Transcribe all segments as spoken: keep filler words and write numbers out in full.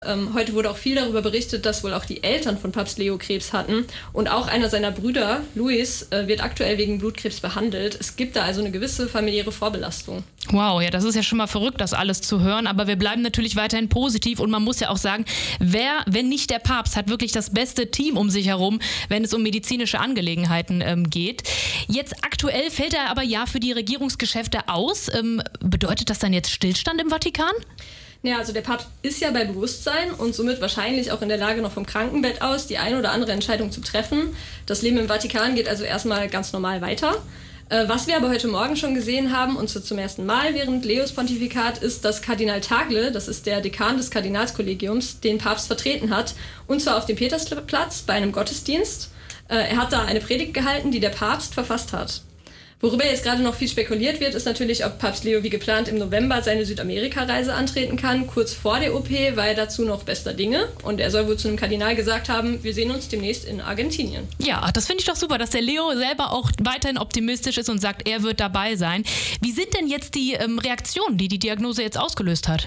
Ähm, heute wurde auch viel darüber berichtet, dass wohl auch die Eltern von Papst Leo Krebs hatten. Und auch einer seiner Brüder, Luis, äh, wird aktuell wegen Blutkrebs behandelt. Es gibt da also eine gewisse familiäre Vorbelastung. Wow, ja, das ist ja schon mal verrückt, das alles zu hören. Aber wir bleiben natürlich weiterhin positiv. Und man muss ja auch sagen, wer, wenn nicht der Papst, hat wirklich das beste Team um sich herum, wenn es um medizinische Angelegenheiten ähm, geht. Jetzt aktuell fällt er aber ja für die Regierungsgeschäfte aus. Ähm, bedeutet das dann jetzt Stillstand im Vatikan? Ja, also der Papst ist ja bei Bewusstsein und somit wahrscheinlich auch in der Lage, noch vom Krankenbett aus die ein oder andere Entscheidung zu treffen. Das Leben im Vatikan geht also erstmal ganz normal weiter. Äh, was wir aber heute Morgen schon gesehen haben, und zwar zum ersten Mal während Leos Pontifikat, ist, dass Kardinal Tagle, das ist der Dekan des Kardinalskollegiums, den Papst vertreten hat, und zwar auf dem Petersplatz bei einem Gottesdienst. Äh, er hat da eine Predigt gehalten, die der Papst verfasst hat. Worüber jetzt gerade noch viel spekuliert wird, ist natürlich, ob Papst Leo wie geplant im November seine Südamerika-Reise antreten kann, kurz vor der O P, war er dazu noch bester Dinge. Und er soll wohl zu einem Kardinal gesagt haben, wir sehen uns demnächst in Argentinien. Ja, das finde ich doch super, dass der Leo selber auch weiterhin optimistisch ist und sagt, er wird dabei sein. Wie sind denn jetzt die ähm, Reaktionen, die die Diagnose jetzt ausgelöst hat?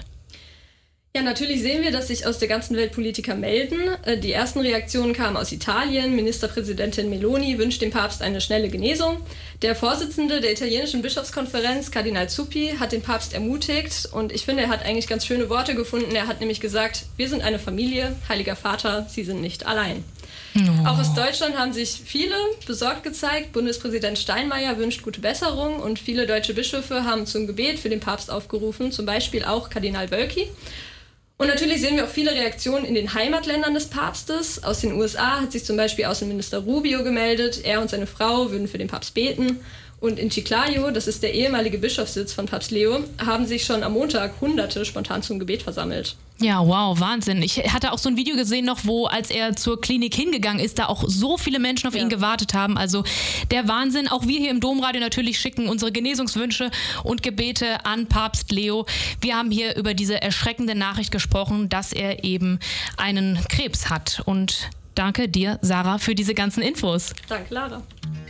Ja, natürlich sehen wir, dass sich aus der ganzen Welt Politiker melden. Die ersten Reaktionen kamen aus Italien. Ministerpräsidentin Meloni wünscht dem Papst eine schnelle Genesung. Der Vorsitzende der italienischen Bischofskonferenz, Kardinal Zuppi, hat den Papst ermutigt. Und ich finde, er hat eigentlich ganz schöne Worte gefunden. Er hat nämlich gesagt, wir sind eine Familie, Heiliger Vater, Sie sind nicht allein. Oh. Auch aus Deutschland haben sich viele besorgt gezeigt. Bundespräsident Steinmeier wünscht gute Besserung und viele deutsche Bischöfe haben zum Gebet für den Papst aufgerufen, zum Beispiel auch Kardinal Wölki. Und natürlich sehen wir auch viele Reaktionen in den Heimatländern des Papstes. Aus den U S A hat sich zum Beispiel Außenminister Rubio gemeldet. Er und seine Frau würden für den Papst beten. Und in Chiclayo, das ist der ehemalige Bischofssitz von Papst Leo, haben sich schon am Montag Hunderte spontan zum Gebet versammelt. Ja, wow, Wahnsinn. Ich hatte auch so ein Video gesehen noch, wo, als er zur Klinik hingegangen ist, da auch so viele Menschen auf ja. ihn gewartet haben. Also der Wahnsinn. Auch wir hier im Domradio natürlich schicken unsere Genesungswünsche und Gebete an Papst Leo. Wir haben hier über diese erschreckende Nachricht gesprochen, dass er eben einen Krebs hat. Und danke dir, Sarah, für diese ganzen Infos. Danke, Lara.